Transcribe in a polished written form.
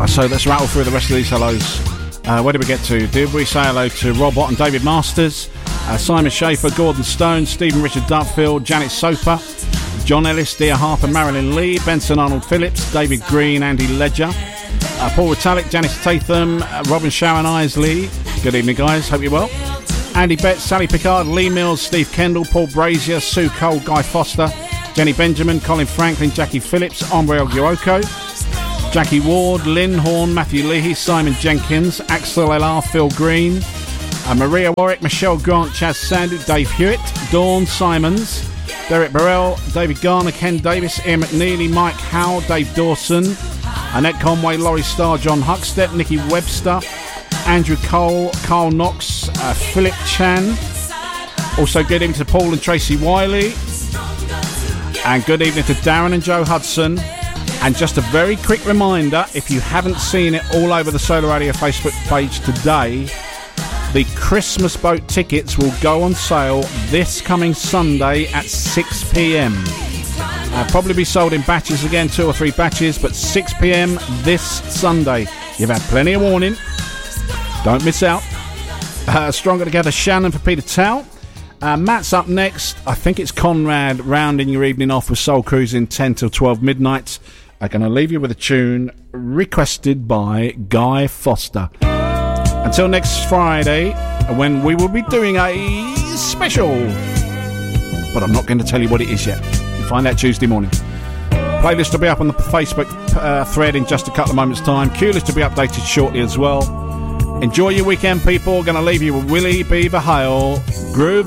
So let's rattle through the rest of these hellos. Where did we get to? Did we say hello to Rob Watt and David Masters, Simon Schaefer, Gordon Stone, Stephen Richard Duffield, Janet Soper, John Ellis, Dear Harper, Marilyn Lee, Benson Arnold Phillips, David Green, Andy Ledger, Paul Retallick, Janice Tatham, Robin Sharon Isley. Good evening, guys. Hope you're well. Andy Betts, Sally Pickard, Lee Mills, Steve Kendall, Paul Brazier, Sue Cole, Guy Foster, Jenny Benjamin, Colin Franklin, Jackie Phillips, Ombre Oguoko, Jackie Ward, Lynn Horn, Matthew Leahy, Simon Jenkins, Axel LR, Phil Green, Maria Warwick, Michelle Grant, Chaz Sandy, Dave Hewitt, Dawn Simons, Derek Burrell, David Garner, Ken Davis, Ian McNeely, Mike Howell, Dave Dawson, Annette Conway, Laurie Starr, John Huckstep, Nikki Webster, Andrew Cole, Carl Knox, Philip Chan. Also good evening to Paul and Tracy Wiley. And good evening to Darren and Joe Hudson. And just a very quick reminder, if you haven't seen it all over the Solar Radio Facebook page today, the Christmas boat tickets will go on sale this coming Sunday at 6 p.m. Probably be sold in batches again, 2 or 3 batches, but 6 p.m. this Sunday. You've had plenty of warning. Don't miss out. Stronger Together, Shannon for Peter Towell. Matt's up next. I think it's Conrad rounding your evening off with Soul Cruising 10 till 12 midnight. I'm going to leave you with a tune requested by Guy Foster. Until next Friday, when we will be doing a special. But I'm not going to tell you what it is yet. You'll find out Tuesday morning. Playlist will be up on the Facebook thread in just a couple of moments' time. Queue list will be updated shortly as well. Enjoy your weekend, people. Going to leave you with Willie Beaver Hale. Groove